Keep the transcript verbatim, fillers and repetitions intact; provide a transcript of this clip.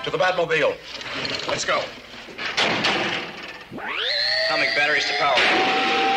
To the Batmobile. Let's go. Atomic batteries to power.